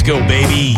go, baby.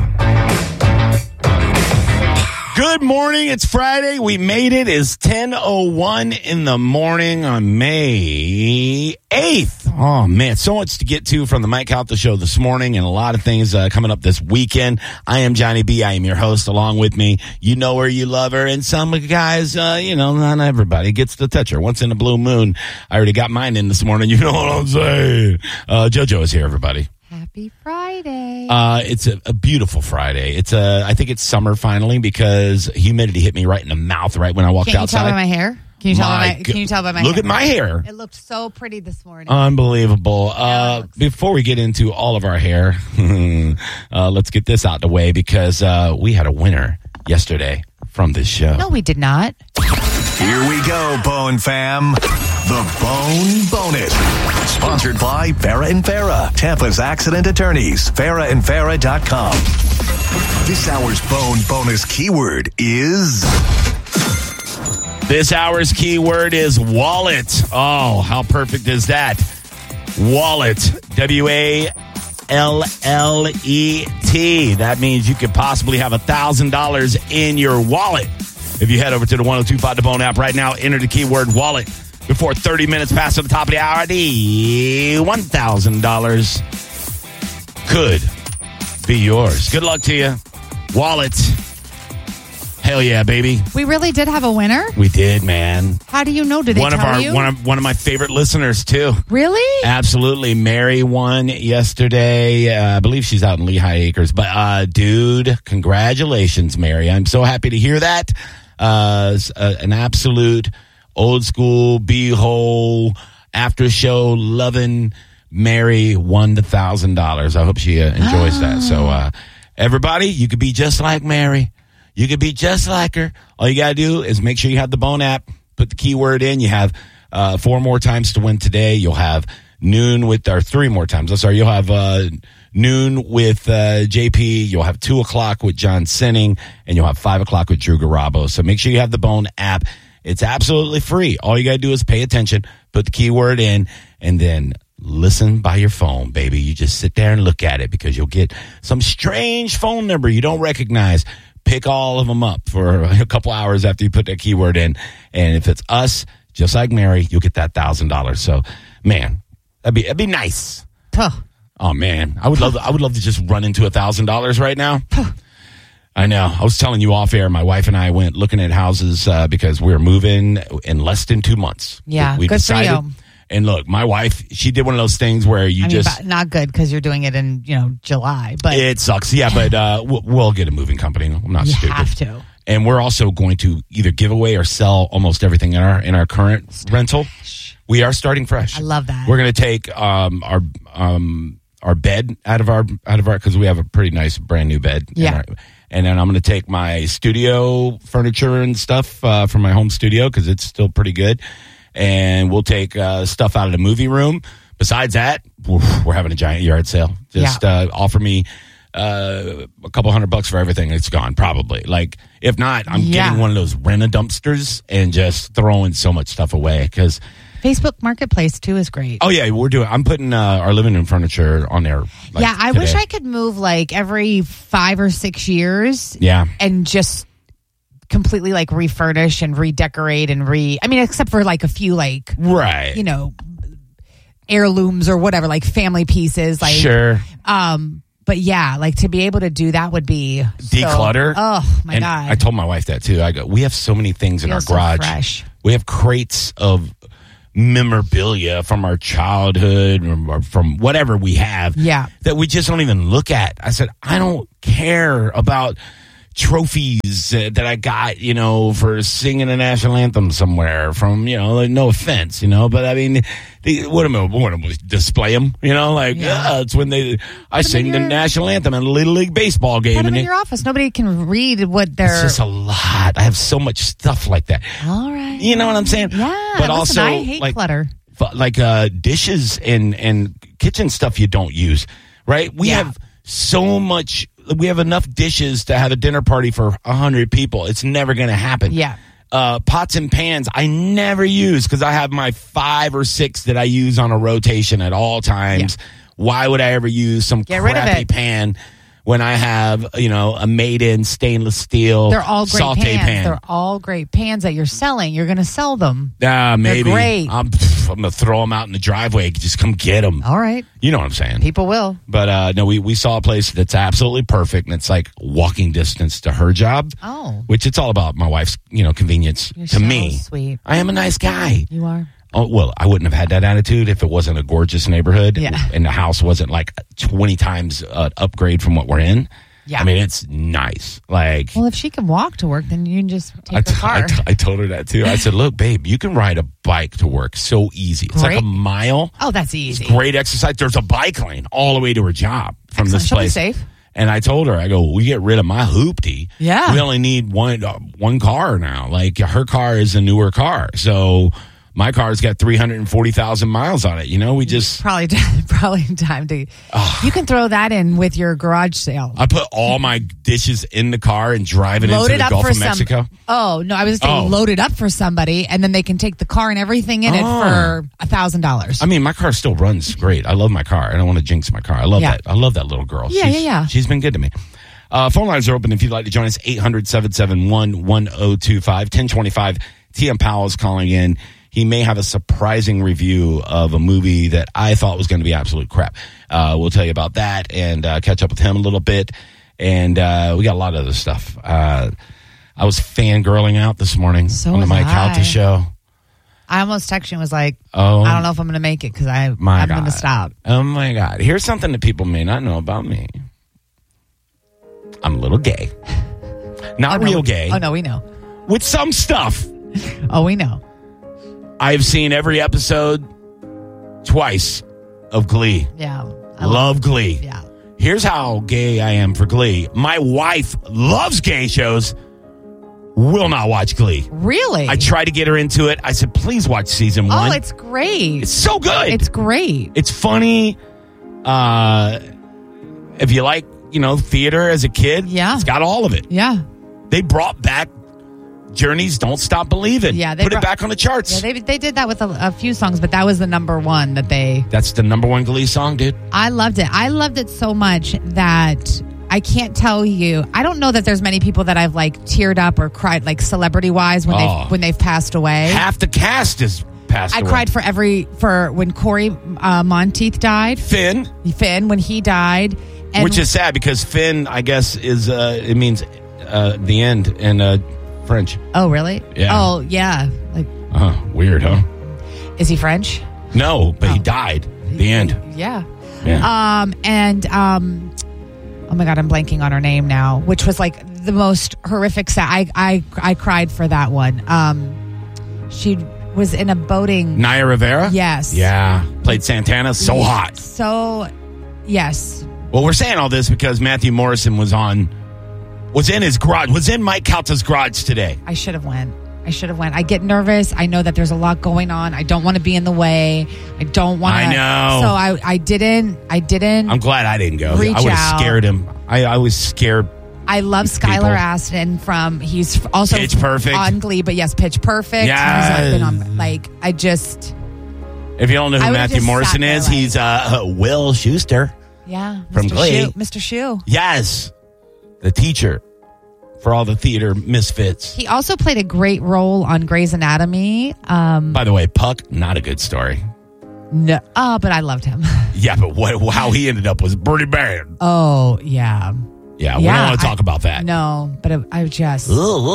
Good morning. It's Friday. We made it. It's 10:01 in the morning on May 8th. Oh, man. So much to get to from the Mike Calta Show this morning and a lot of things coming up this weekend. I am Johnny B. I am your host. Along with me, you know her, you love her. And some guys, not everybody gets to touch her. Once in a blue moon. I already got mine in this morning. You know what I'm saying? JoJo is here, everybody. Happy Friday. It's a beautiful Friday. I think it's summer finally because humidity hit me right in the mouth right when I walked outside. Can you tell by my hair? Can you tell by my hair? Look at my hair. It looked so pretty this morning. Unbelievable. Before we get into all of our hair, let's get this out the way because we had a winner yesterday from this show. No, we did not. Here we go, Bone Fam. The Bone Bonus. Sponsored by Farah and Farah, Tampa's accident attorneys. FarahandFarah.com. This hour's Bone Bonus keyword is... This hour's keyword is wallet. Oh, how perfect is that? Wallet. WALLET. That means you could possibly have $1,000 in your wallet. If you head over to the 1025 The Bone app right now, enter the keyword wallet. Before 30 minutes past the top of the hour, the $1,000 could be yours. Good luck to you. Wallet. Hell yeah, baby. We really did have a winner? We did, man. How do you know? Did they tell you? One of my favorite listeners, too. Really? Absolutely. Mary won yesterday. I believe she's out in Lehigh Acres. But, dude, congratulations, Mary. I'm so happy to hear that. An absolute old school, B-hole, after show, loving Mary won the $1,000. I hope she enjoys that. So, everybody, you could be just like Mary. You could be just like her. All you got to do is make sure you have the Bone app, put the keyword in. You have 4 more times to win today. You'll have noon with, or 3 more times. I'm sorry. You'll have noon with JP. You'll have 2 o'clock with John Sinning, and you'll have 5 o'clock with Drew Garabo. So make sure you have the Bone app. It's absolutely free. All you got to do is pay attention, put the keyword in, and then listen by your phone, baby. You just sit there and look at it because you'll get some strange phone number you don't recognize. Pick all of them up for a couple hours after you put that keyword in. And if it's us, just like Mary, you'll get that $1,000. So, man, that'd be nice. Oh, man. I would love to just run into $1,000 right now. I know. I was telling you off air, my wife and I went looking at houses because we're moving in less than 2 months. Yeah, we good decided, for you. And look, my wife, she did one of those things where not good because you're doing it in, July. But it sucks. Yeah, but we'll get a moving company. I'm not stupid. You have to. And we're also going to either give away or sell almost everything in our current rental. Fresh. We are starting fresh. I love that. We're going to take our bed out of our because we have a pretty nice brand new bed. Yeah. And then I'm going to take my studio furniture and stuff from my home studio because it's still pretty good. And we'll take stuff out of the movie room. Besides that, we're having a giant yard sale. Just offer me a couple $100 for everything. It's gone, probably. Like, if not, I'm getting one of those rent-a-dumpsters and just throwing so much stuff away because Facebook Marketplace, too, is great. Oh, yeah, I'm putting our living room furniture on there. I wish I could move, every 5 or 6 years. Yeah. And just completely, refurnish and redecorate and except for, a few, right. heirlooms or whatever, family pieces. Sure. But, yeah, to be able to do that would be declutter. Oh, my God. I told my wife that, too. I go, we have so many things in our garage. Fresh. We have crates of memorabilia from our childhood or from whatever we have that we just don't even look at. I said, I don't care about trophies that I got, for singing a national anthem somewhere from, no offense, but I mean, what am I display them, it's when I sing the national anthem at a Little League baseball game. Put them in your office. Nobody can read what they're... It's just a lot. I have so much stuff like that. All right. You know what I'm saying? Yeah. But also, I hate clutter. Dishes and kitchen stuff you don't use, right? We have so much... We have enough dishes to have a dinner party for 100 people. It's never going to happen. Yeah. Pots and pans I never use because I have my 5 or 6 that I use on a rotation at all times. Why would I ever use some Get rid of crappy it. pan when I have, a made-in stainless steel They're all great saute pans. pan? They're all great pans that you're selling. You're going to sell them. Maybe. great. I'm going to throw them out in the driveway. Just come get them. All right. You know what I'm saying? People will. But no, we saw a place that's absolutely perfect, and it's like walking distance to her job. Oh. Which it's all about my wife's, convenience You're to so me. sweet. I am a nice guy. You are. Oh, well, I wouldn't have had that attitude if it wasn't a gorgeous neighborhood Yeah. and the house wasn't like 20 times upgrade from what we're in. Yeah. I mean, it's nice. Like, Well, if she can walk to work, then you can just take her car. I told her that too. I said, look, babe, you can ride a bike to work so easy. It's like Great. a mile. Oh, that's easy. Great exercise. There's a bike lane all the way to her job from Excellent. this She'll be place. safe. And I told her, I go, we get rid of my hoopty. Yeah. We only need one car now. Like her car is a newer car. So my car's got 340,000 miles on it. We just, Probably time to. You can throw that in with your garage sale. I put all my dishes in the car and drive it Load into it the up Gulf for of Mexico. Oh no, I was saying load it up for somebody, and then they can take the car and everything in it for $1,000. I mean, my car still runs great. I love my car. I don't want to jinx my car. I love that. I love that little girl. Yeah. She's been good to me. Phone lines are open if you'd like to join us. 800-771-1025. 1025. TM Powell is calling in. He may have a surprising review of a movie that I thought was going to be absolute crap. We'll tell you about that and catch up with him a little bit. And we got a lot of other stuff. I was fangirling out this morning on the Mike Calta show. I almost texted you and was like, Oh, I don't know if I'm going to make it because I'm my going to God. stop. Oh, my God. Here's something that people may not know about me. I'm a little gay. Not real gay. Oh, no, we know. With some stuff. Oh, we know. I've seen every episode twice of Glee. Yeah. Love Glee. Yeah. Here's how gay I am for Glee. My wife loves gay shows, will not watch Glee. Really? I tried to get her into it. I said, please watch season 1. Oh, it's great. It's so good. It's great. It's funny. If you like, theater as a kid, it's got all of it. Yeah. They brought back Journey's Don't Stop Believing. Yeah, Put it back on the charts. Yeah, they did that with a few songs, but that was the number one that they... That's the number one Glee song, dude. I loved it. I loved it so much that I can't tell you. I don't know that there's many people that I've like teared up or cried like celebrity-wise when they've passed away. Half the cast is passed away. I cried for when Corey Monteith died. Finn, when he died. And which is sad because Finn, I guess, is it means the end in French. Oh, really? Yeah. Oh, yeah. Like, weird, huh? is he French? No, but he died. The end. Yeah. Yeah. Oh my God, I'm blanking on her name now, which was like the most horrific. I cried for that one. She was in a boating. Naya Rivera? Yes. Yeah. Played Santana. So hot. So, yes. Well, we're saying all this because Matthew Morrison was in his garage, was in Mike Calta's garage today. I should have went. I get nervous. I know that there's a lot going on. I don't want to be in the way. I don't want to. I know. So I didn't. I'm glad I didn't go. Reach I would have out. scared him. I was scared. I love Skylar People. Astin he's also Pitch Perfect. on Glee, but yes, Pitch Perfect. Yes. He's been on, I just, If you don't know I who would've Matthew just Morrison sat there is, like- he's Will Schuester. yeah. From Mr. Glee. Shoe, Mr. Shoe. Yes. The teacher for all the theater misfits. He also played a great role on Grey's Anatomy. By the way, Puck, not a good story. No, but I loved him. Yeah, but how he ended up was pretty bad. Oh, yeah. Yeah, we don't want to talk about that. No, but I just,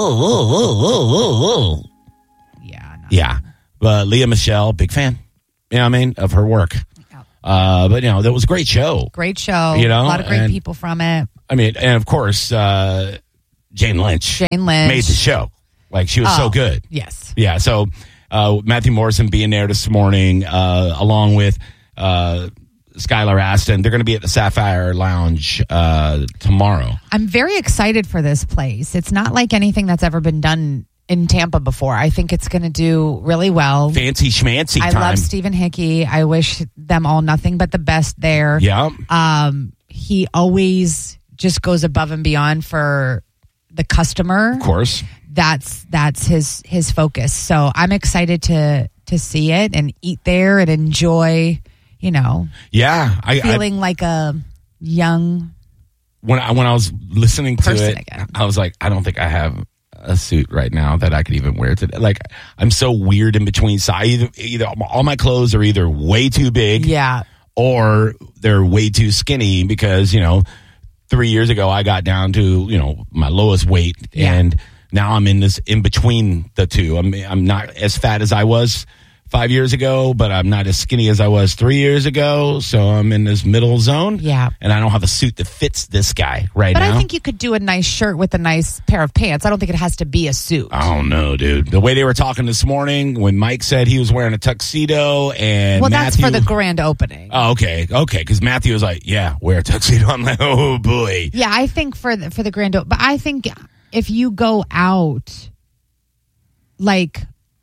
yeah. No. Yeah. But Leah Michelle, big fan, of her work. But, that was a great show. Great show. You know, a lot of great and- people from it. And of course, Jane Lynch. Made the show. Like, she was so good. Yes. Yeah, so Matthew Morrison being there this morning, along with Skylar Astin. They're going to be at the Sapphire Lounge tomorrow. I'm very excited for this place. It's not like anything that's ever been done in Tampa before. I think it's going to do really well. Fancy schmancy I time. love Stephen Hickey. I wish them all nothing but the best there. Yeah. He always just goes above and beyond for the customer. Of course. That's his focus. So I'm excited to see it and eat there and enjoy Yeah. feeling like a young when I was listening to person it, again. I was like, I don't think I have a suit right now that I could even wear today. Like, I'm so weird in between. So either all my clothes are either way too big, or they're way too skinny because 3 years ago I got down to my lowest weight, and now I'm in this in between the two. I'm not as fat as I was 5 years ago, but I'm not as skinny as I was 3 years ago. So I'm in this middle zone. Yeah. And I don't have a suit that fits this guy now. But I think you could do a nice shirt with a nice pair of pants. I don't think it has to be a suit. I don't know, dude. The way they were talking this morning when Mike said he was wearing a tuxedo and that's for the grand opening. Oh, okay. Because Matthew was like, yeah, wear a tuxedo. I'm like, oh, boy. Yeah, I think for the grand opening. But I think if you go out, like...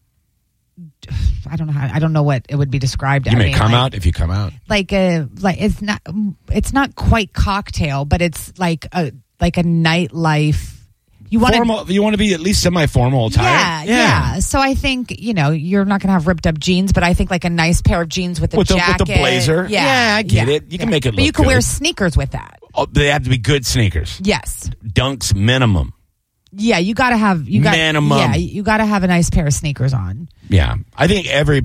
I don't know what it would be described as. You may come out if you come out. Like it's not quite cocktail, but it's like a nightlife. You want to be at least semi-formal attire. Yeah. So I think you're not going to have ripped up jeans, but I think like a nice pair of jeans with a jacket, with the blazer. Yeah, I get it. You can make it look but you can good. wear sneakers with that. Oh, they have to be good sneakers. Yes. Dunks minimum. Yeah, you got to have minimum. Yeah, you got to have a nice pair of sneakers on. Yeah, I think every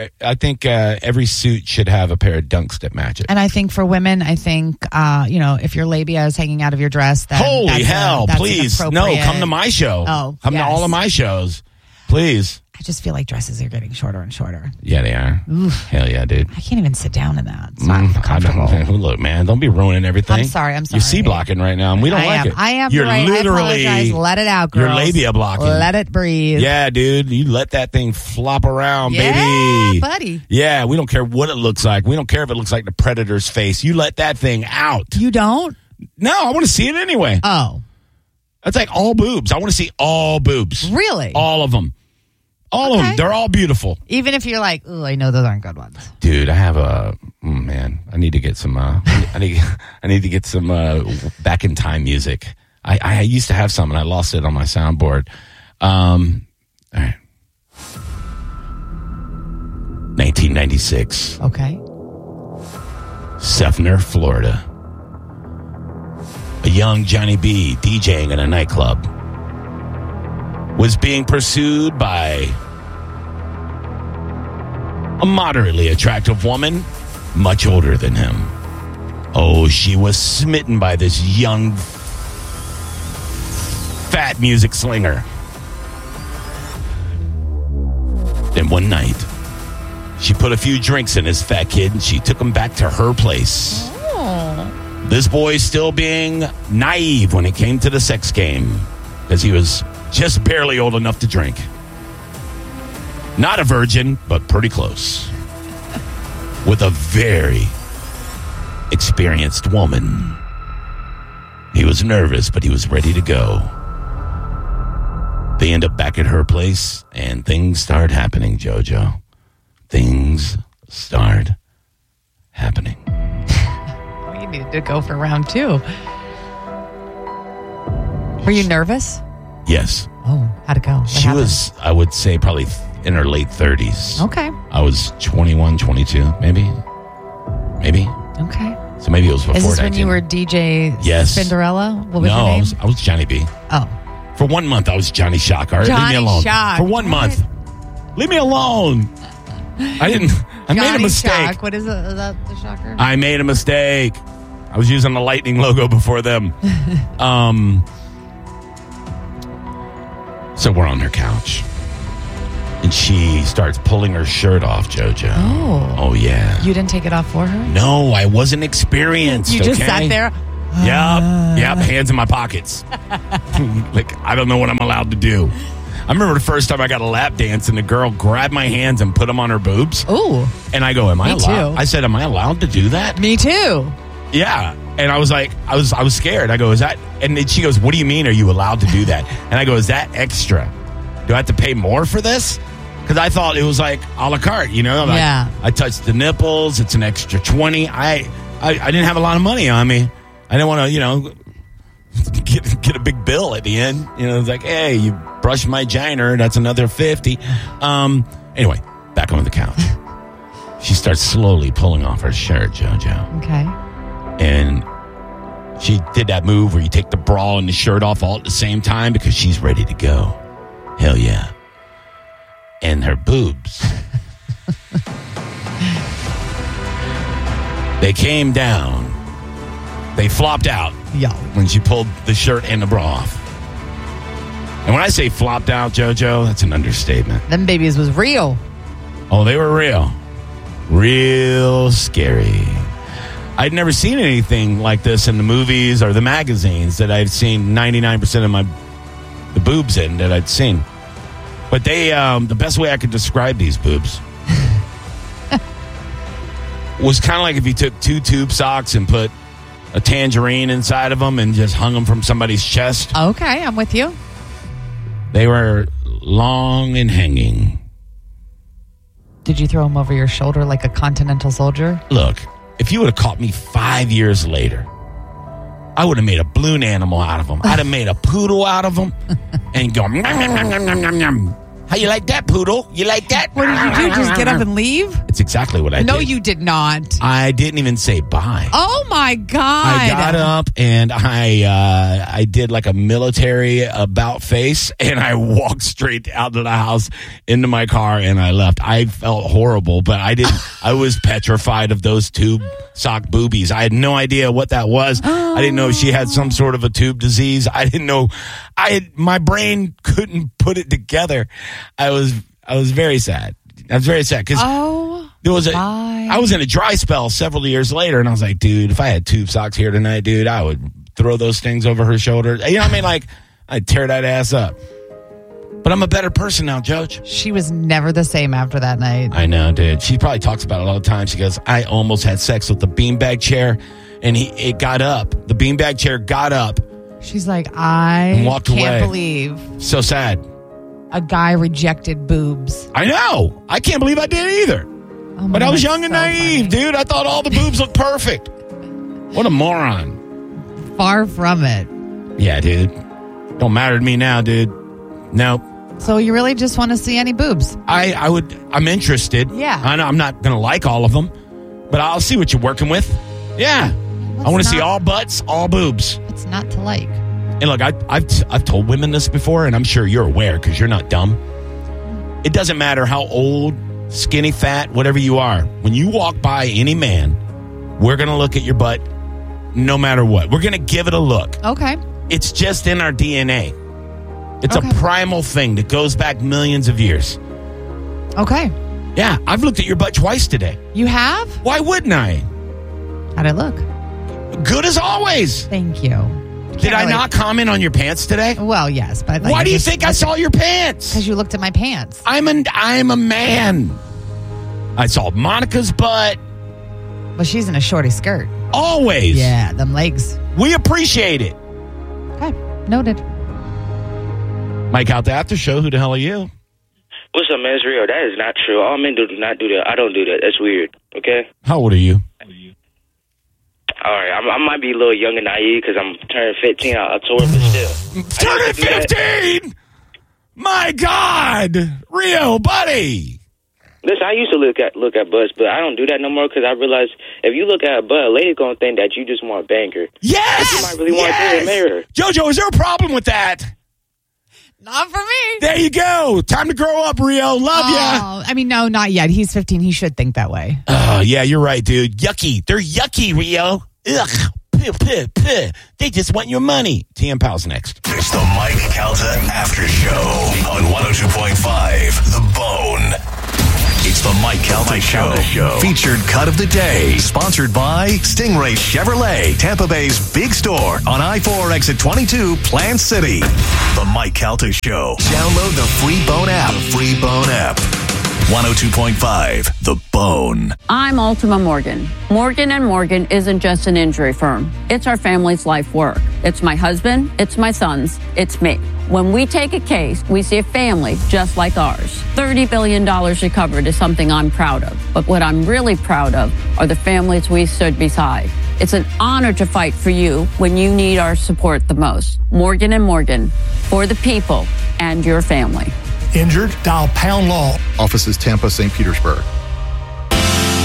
suit should have a pair of Dunks that match it. And I think for women, if your labia is hanging out of your dress, then holy hell, please no, come to my show. Oh, come to all of my shows, please. I just feel like dresses are getting shorter and shorter. Yeah, they are. Oof. Hell yeah, dude. I can't even sit down in that. It's not comfortable. Look, man, don't be ruining everything. I'm sorry. You're C-blocking right now, and we don't like it. I am. You're right. literally. I apologize. Let it out, girls. You're labia blocking. Let it breathe. Yeah, dude. You let that thing flop around, baby. Yeah, buddy. Yeah, we don't care what it looks like. We don't care if it looks like the Predator's face. You let that thing out. You don't? No, I want to see it anyway. Oh. That's like all boobs. I want to see all boobs. Really? All of them. All of them. They're all beautiful. Even if you're like, oh, I know those aren't good ones. Dude, I have I need to get some, I need to get some back in time music. I used to have some and I lost it on my soundboard. All right. 1996. Okay. Seffner, Florida. A young Johnny B DJing in a nightclub was being pursued by a moderately attractive woman, much older than him. Oh, she was smitten by this young, fat music slinger. Then one night, she put a few drinks in his fat kid and she took him back to her place. Oh. This boy still being naive when it came to the sex game because he was just barely old enough to drink. Not a virgin, but pretty close. With a very experienced woman. He was nervous, but he was ready to go. They end up back at her place, and things start happening, JoJo. Things start happening. We need to go for round 2. Were you nervous? Yes. Oh, how'd it go? She was, I would say, probably in her late 30s. Okay. I was 21, 22, maybe. Okay. So maybe it was before that. Is this when you were DJ Spinderella? What was your name? I was Johnny B. Oh. For 1 month, I was Johnny Shock. All right, leave me alone. Shock. For 1 month. Leave me alone. I made a mistake. Shock. What is it? Is that the shocker? I made a mistake. I was using the Lightning logo before them. So we're on her couch. And she starts pulling her shirt off, JoJo. Oh, yeah. You didn't take it off for her? No, I wasn't experienced. You just sat there? Yep, hands in my pockets. Like, I don't know what I'm allowed to do. I remember the first time I got a lap dance and the girl grabbed my hands and put them on her boobs. Ooh. And I go, am I allowed? Too. I said, am I allowed to do that? Me too. Yeah. And I was like, I was scared. I go, is that? And then she goes, what do you mean? Are you allowed to do that? And I go, is that extra? Do I have to pay more for this? Because I thought it was like a la carte, you know? Like, yeah. I touched the nipples. It's an extra 20. I didn't have a lot of money on me. I didn't want to, get a big bill at the end. It's like, hey, you brushed my giner. That's another 50. Anyway, back on the couch. She starts slowly pulling off her shirt, JoJo. Okay. And she did that move where you take the bra and the shirt off all at the same time because she's ready to go. Hell yeah. And her boobs. They came down. They flopped out when she pulled the shirt and the bra off. And when I say flopped out, JoJo, that's an understatement. Them babies was real. Oh, they were real. Real scary. I'd never seen anything like this in the movies or the magazines that I've seen 99% of the boobs in that I'd seen. But they, the best way I could describe these boobs was kind of like if you took 2 tube socks and put a tangerine inside of them and just hung them from somebody's chest. Okay, I'm with you. They were long and hanging. Did you throw them over your shoulder like a continental soldier? Look, if you would have caught me 5 years later, I would have made a balloon animal out of them. I'd have made a poodle out of them and go, nom, nom, nom, nom, nom, nom, nom. How you like that, poodle? You like that? What did you do? Just get up and leave? It's exactly what I did. No, you did not. I didn't even say bye. Oh, my God. I got up and I did like a military about face and I walked straight out of the house into my car and I left. I felt horrible, but I didn't. I was petrified of those tube sock boobies. I had no idea what that was. I didn't know if she had some sort of a tube disease. I didn't know. My brain couldn't put it together. I was very sad. I was very sad because I was in a dry spell several years later, and I was like, dude, if I had tube socks here tonight, dude, I would throw those things over her shoulder. You know what I mean? Like, I'd tear that ass up. But I'm a better person now, Judge. She was never the same after that night. I know, dude. She probably talks about it all the time. She goes, I almost had sex with the beanbag chair, and it got up. The beanbag chair got up. She's like, I walked can't away. believe. So sad. A guy rejected boobs. I know. I can't believe I did either. Oh, but I was young and naive, dude. I thought all the boobs looked perfect. What a moron. Far from it. Yeah, dude. Don't matter to me now, dude. Nope. So you really just want to see any boobs? I'm interested. Yeah. I'm not going to like all of them, but I'll see what you're working with. Yeah. I want to see all butts, all boobs. It's not to like. And look, I've told women this before, and I'm sure you're aware because you're not dumb. It doesn't matter how old, skinny, fat, whatever you are. When you walk by any man, we're going to look at your butt no matter what. We're going to give it a look. Okay. It's just in our DNA. It's a primal thing that goes back millions of years. Okay. Yeah, I've looked at your butt twice today. You have? Why wouldn't I? How'd it look? Good as always. Thank you. Did I not comment on your pants today? Well, yes, but why do you think I saw your pants? Because you looked at my pants. I'm a man. I saw Monica's butt. Well, she's in a shorty skirt. Always. Yeah, them legs. We appreciate it. Okay, noted. Mike out the after show. Who the hell are you? What's up, man? It's real. That is not true. All men do not do that. I don't do that. That's weird. Okay? How old are you? All right. I might be a little young and naive because I'm turning 15 October, but still. Turning 15? My God. Rio, buddy. Listen, I used to look at butts, but I don't do that no more because I realize if you look at a butt, a lady's going to think that you just want to bang her. Yes! You might really want to marry her. JoJo, is there a problem with that? Not for me. There you go. Time to grow up, Rio. Love ya. I mean, no, not yet. He's 15. He should think that way. Oh, yeah, you're right, dude. Yucky. They're yucky, Rio. Ugh. Puh, puh, puh. They just want your money. TM Pals next. It's the Mike Calta After Show on 102.5 The Bone. It's the Mike Calta Show. Featured cut of the day. Sponsored by Stingray Chevrolet, Tampa Bay's big store on I-4 exit 22, Plant City. The Mike Calta Show. Download the free Bone app. 102.5 The Bone. I'm Ultima Morgan. Morgan & Morgan isn't just an injury firm. It's our family's life work. It's my husband, it's my sons, it's me. When we take a case, we see a family just like ours. $30 billion recovered is something I'm proud of. But what I'm really proud of are the families we stood beside. It's an honor to fight for you when you need our support the most. Morgan & Morgan, for the people and your family. Injured? Dial Pound Law. Offices Tampa, St. Petersburg.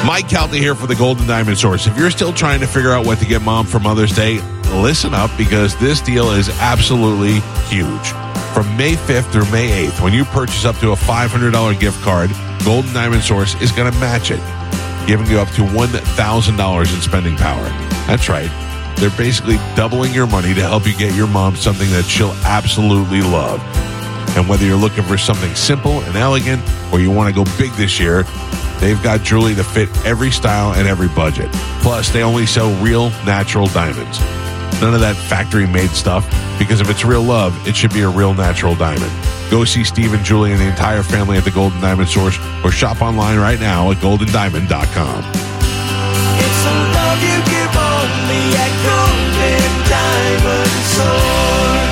Mike Calta here for the Golden Diamond Source. If you're still trying to figure out what to get Mom for Mother's Day, listen up because this deal is absolutely huge. From May 5th through May 8th, when you purchase up to a $500 gift card, Golden Diamond Source is going to match it, giving you up to $1,000 in spending power. That's right. They're basically doubling your money to help you get your mom something that she'll absolutely love. And whether you're looking for something simple and elegant or you want to go big this year, they've got jewelry to fit every style and every budget. Plus, they only sell real, natural diamonds. None of that factory-made stuff, because if it's real love, it should be a real natural diamond. Go see Steve and Julie and the entire family at the Golden Diamond Source or shop online right now at goldendiamond.com. It's a love you give only at Golden Diamond Source.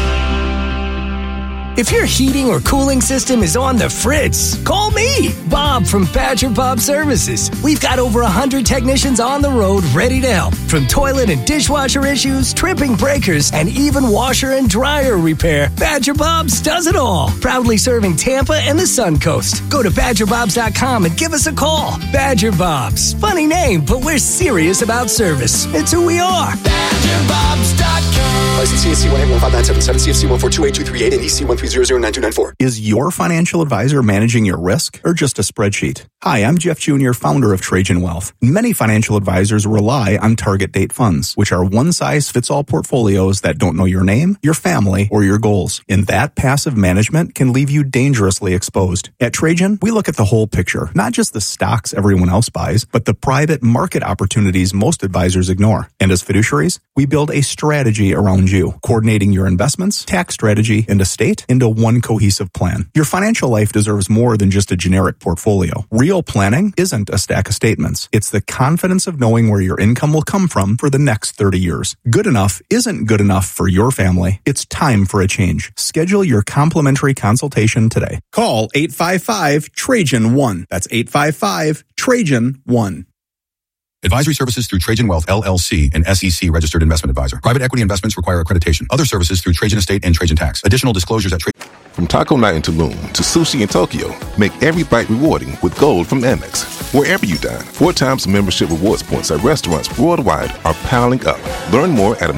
If your heating or cooling system is on the fritz, call me, Bob from Badger Bob Services. We've got over 100 technicians on the road ready to help. From toilet and dishwasher issues, tripping breakers, and even washer and dryer repair, Badger Bob's does it all. Proudly serving Tampa and the Sun Coast. Go to BadgerBobs.com and give us a call. Badger Bobs. Funny name, but we're serious about service. It's who we are. BadgerBobs.com. License CSC 1815977, CFC 1428238, and EC 1309294. Is your financial advisor managing your risk or just a spreadsheet? Hi, I'm Jeff Jr., founder of Trajan Wealth. Many financial advisors rely on target date funds, which are one-size-fits-all portfolios that don't know your name, your family, or your goals. And that passive management can leave you dangerously exposed. At Trajan, we look at the whole picture, not just the stocks everyone else buys, but the private market opportunities most advisors ignore. And as fiduciaries, we build a strategy around you, coordinating your investments, tax strategy, and estate into one cohesive plan. Your financial life deserves more than just a generic portfolio. Real planning isn't a stack of statements. It's the confidence of knowing where your income will come from for the next 30 years. Good enough isn't good enough for your family. It's time for a change. Schedule your complimentary consultation today. Call 855-TRAJAN-1. That's 855-TRAJAN-1. Advisory services through Trajan Wealth, LLC, an SEC registered investment advisor. Private equity investments require accreditation. Other services through Trajan Estate and Trajan Tax. Additional disclosures at From taco night in Tulum to sushi in Tokyo, make every bite rewarding with gold from Amex. Wherever you dine, 4 times membership rewards points at restaurants worldwide are piling up. Learn more at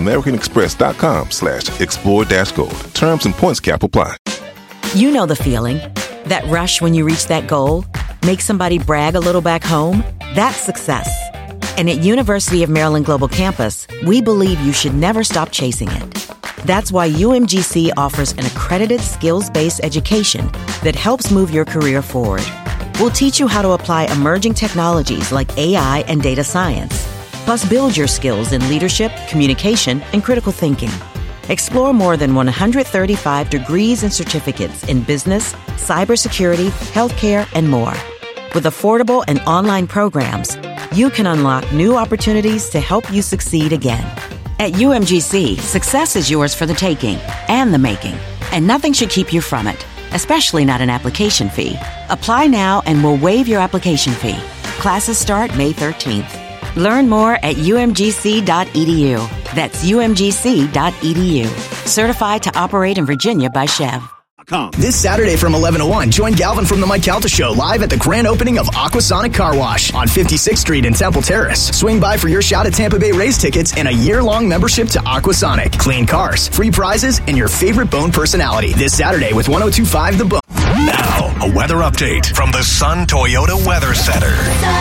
americanexpress.com/explore-gold. Terms and points cap apply. You know the feeling. That rush when you reach that goal. Make somebody brag a little back home. That's success. And at University of Maryland Global Campus, we believe you should never stop chasing it. That's why UMGC offers an accredited skills-based education that helps move your career forward. We'll teach you how to apply emerging technologies like AI and data science, plus build your skills in leadership, communication, and critical thinking. Explore more than 135 degrees and certificates in business, cybersecurity, healthcare, and more. With affordable and online programs, you can unlock new opportunities to help you succeed again. At UMGC, success is yours for the taking and the making, and nothing should keep you from it, especially not an application fee. Apply now and we'll waive your application fee. Classes start May 13th. Learn more at umgc.edu. That's umgc.edu. Certified to operate in Virginia by Chev. This Saturday from 11 to 1, join Galvin from The Mike Calta Show live at the grand opening of Aquasonic Car Wash on 56th Street in Temple Terrace. Swing by for your shot at Tampa Bay Rays tickets and a year-long membership to Aquasonic. Clean cars, free prizes, and your favorite Bone personality. This Saturday with 102.5 The Bone. Now, a weather update from the Sun Toyota Weather Center.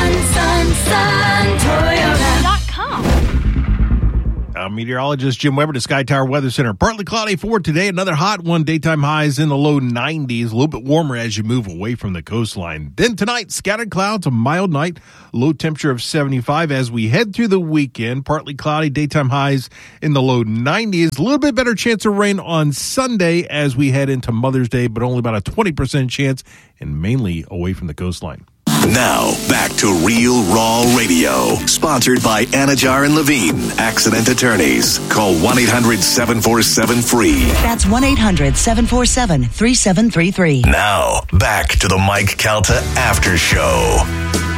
Sun, Toyota.com. Meteorologist Jim Weber to Sky Tower Weather Center. Partly cloudy for today. Another hot one. Daytime highs in the low 90s. A little bit warmer as you move away from the coastline. Then tonight, scattered clouds, a mild night. Low temperature of 75 as we head through the weekend. Partly cloudy. Daytime highs in the low 90s. A little bit better chance of rain on Sunday as we head into Mother's Day, but only about a 20% chance and mainly away from the coastline. Now, back to Real Raw Radio. Sponsored by Anajar and Levine, accident attorneys. Call 1-800-747-FREE. That's 1-800-747-3733. Now, back to the Mike Calta After Show.